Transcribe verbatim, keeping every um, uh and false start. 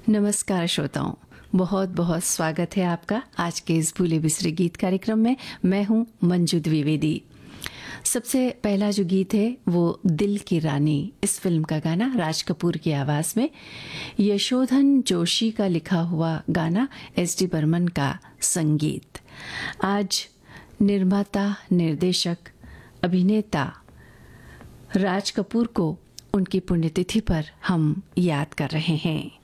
नमस्कार श्रोताओं, बहुत बहुत स्वागत है आपका आज के इस भूले बिसरे गीत कार्यक्रम में। मैं हूं मंजू द्विवेदी। सबसे पहला जो गीत है वो दिल की रानी, इस फिल्म का गाना राज कपूर की आवाज़ में, यशोधन जोशी का लिखा हुआ गाना, एस डी बर्मन का संगीत। आज निर्माता, निर्देशक, अभिनेता राज कपूर को उनकी पुण्यतिथि पर हम याद कर रहे हैं।